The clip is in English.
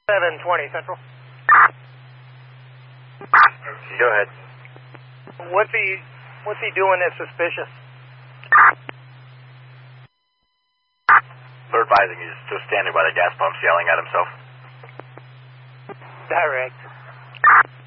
720 Central. Go ahead. What's he doing that's suspicious? They're advising he's just standing by the gas pumps yelling at himself. Direct.